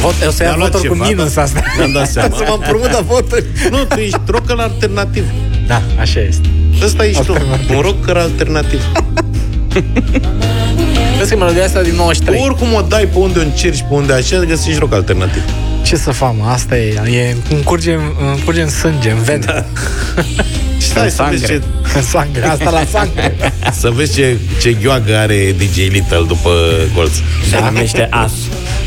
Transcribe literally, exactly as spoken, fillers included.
Vot, o să ia voturi cu minus asta. Mi-am dat seama. Să mă împrumut de voturi. Nu, tu ești rocker alternativ. Da, așa este. Ăsta ești tu, un rocker alternativ. Vezi că melodia asta din nouăzeci și trei. Oricum o dai pe unde o încerci, pe unde așa, găsești rock alternativ. Ce să fac, mă? Asta e, e îmi curge, îmi curge în sânge, în vene. Da. Și stai să vezi ce... În sangre, asta la sangre. Să vezi ce, ce gheoagă are D J Little după colț. Se numește As.